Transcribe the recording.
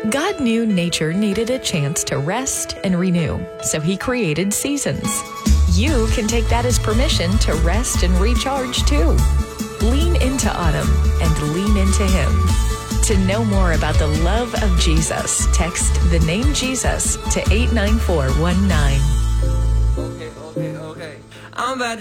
God knew nature needed a chance to rest and renew, so he created seasons. You can take that as permission to rest and recharge too. Lean into autumn and lean into him. To know more about the love of Jesus, text the name Jesus to 89419. Okay. I'm about